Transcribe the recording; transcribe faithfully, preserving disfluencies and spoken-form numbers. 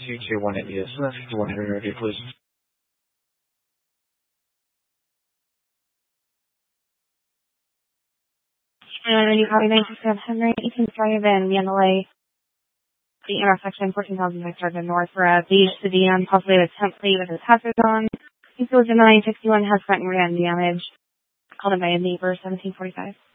two two one India. seven fifty-one Henry Road, please. And you copy nine six seven Henry, you can drive in the N L A, the intersection fourteen thousand six hundred north for a beige sedan, possibly with temp plate with his hazards on. He goes in nine sixty-one has front and rear end damage. Called him by a neighbor, seventeen forty-five.